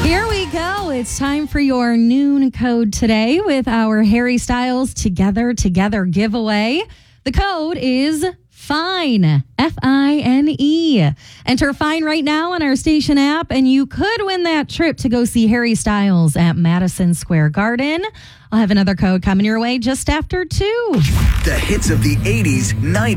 Here we go. It's time for your noon code today with our Harry Styles Together giveaway. The code is FINE, FINE. Enter FINE right now on our station app, and you could win that trip to go see Harry Styles at Madison Square Garden. I'll have another code coming your way just after 2. The hits of the 80s, 90s.